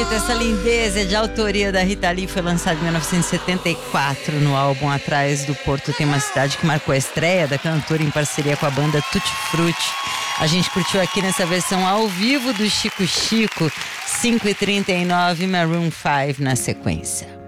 bonita, essa lindeza de autoria da Rita Lee, foi lançada em 1974 no álbum Atrás do Porto Tem Uma Cidade, que marcou a estreia da cantora em parceria com a banda Tutti Frutti. A gente curtiu aqui nessa versão ao vivo do Chico Chico, 5h39, Maroon 5 na sequência.